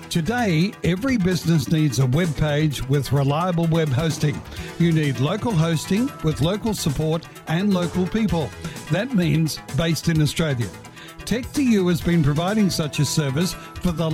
Today, every business needs a web page with reliable web hosting. You need local hosting with local support and local people. That means based in Australia. Tech2U has been providing such a service for the